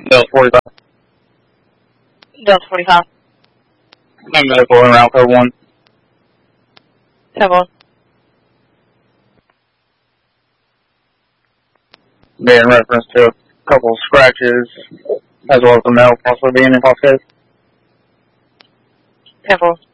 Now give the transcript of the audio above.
Delta 45. Delta 45. I'm medical en route code 1. Code 1. Being in reference to a couple of scratches, as well as the male possibly being intoxicated. Code 4.